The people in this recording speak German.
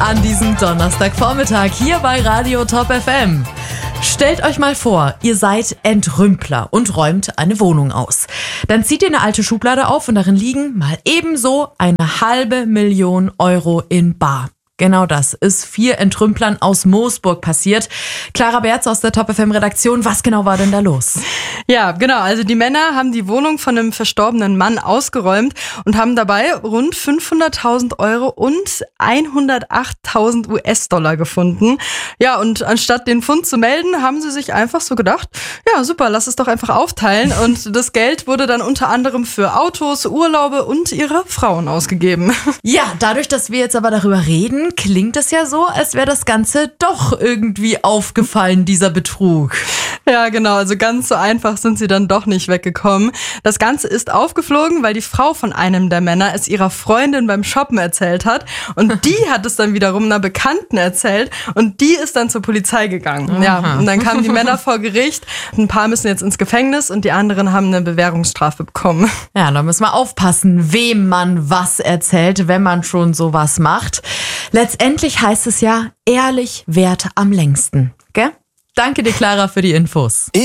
an diesem Donnerstagvormittag hier bei Radio Top FM. Stellt euch mal vor, ihr seid Entrümpler und räumt eine Wohnung aus. Dann zieht ihr eine alte Schublade auf und darin liegen mal ebenso 500.000 Euro in bar. Genau das ist 4 Entrümplern aus Moosburg passiert. Clara Berz aus der Top FM Redaktion, was genau war denn da los? Ja, genau. Also die Männer haben die Wohnung von einem verstorbenen Mann ausgeräumt und haben dabei rund 500.000 Euro und 108.000 US-Dollar gefunden. Ja, und anstatt den Fund zu melden, haben sie sich einfach so gedacht, ja super, lass es doch einfach aufteilen. Und das Geld wurde dann unter anderem für Autos, Urlaube und ihre Frauen ausgegeben. Ja, dadurch, dass wir jetzt aber darüber reden, klingt es ja so, als wäre das Ganze doch irgendwie aufgefallen, dieser Betrug. Ja, genau. Also ganz so einfach sind sie dann doch nicht weggekommen. Das Ganze ist aufgeflogen, weil die Frau von einem der Männer es ihrer Freundin beim Shoppen erzählt hat. Und die hat es dann wiederum einer Bekannten erzählt. Und die ist dann zur Polizei gegangen. Aha. Ja, und dann kamen die Männer vor Gericht. Ein paar müssen jetzt ins Gefängnis und die anderen haben eine Bewährungsstrafe bekommen. Ja, da müssen wir aufpassen, wem man was erzählt, wenn man schon sowas macht. Letztendlich heißt es ja, ehrlich währt am längsten. Gell? Danke dir, Clara, für die Infos.